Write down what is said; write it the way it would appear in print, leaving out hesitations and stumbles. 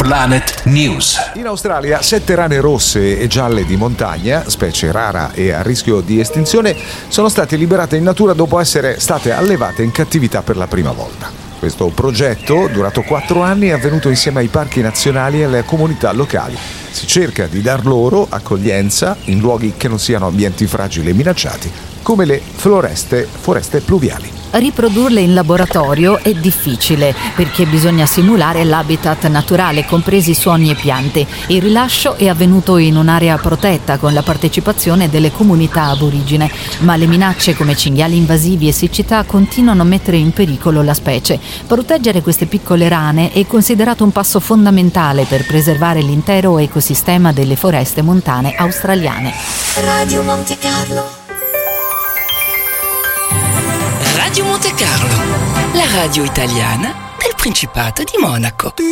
Planet News. In Australia 7 rane rosse e gialle di montagna, specie rara e a rischio di estinzione, sono state liberate in natura dopo essere state allevate in cattività per la prima volta. Questo progetto, durato 4 anni, è avvenuto insieme ai parchi nazionali e alle comunità locali. Si cerca di dar loro accoglienza in luoghi che non siano ambienti fragili e minacciati, come le foreste pluviali. Riprodurle in laboratorio è difficile perché bisogna simulare l'habitat naturale, compresi suoni e piante. Il rilascio è avvenuto in un'area protetta con la partecipazione delle comunità aborigene, ma le minacce come cinghiali invasivi e siccità continuano a mettere in pericolo la specie. Proteggere queste piccole rane è considerato un passo fondamentale per preservare l'intero ecosistema delle foreste montane australiane. Radio Monte Carlo. Radio Monte Carlo, la radio italiana del Principato di Monaco.